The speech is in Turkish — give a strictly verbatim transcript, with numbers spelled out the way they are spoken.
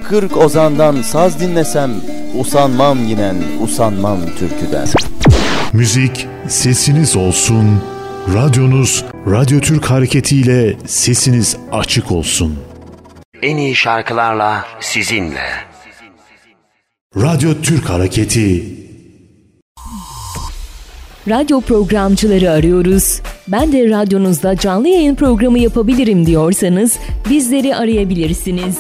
Kırk ozandan saz dinlesem, usanmam yinen, usanmam türküden. Müzik sesiniz olsun, radyonuz Radyo Türk Hareketi ile sesiniz açık olsun. En iyi şarkılarla sizinle. Radyo Türk Hareketi. Radyo programcıları arıyoruz. Ben de radyonuzda canlı yayın programı yapabilirim diyorsanız bizleri arayabilirsiniz.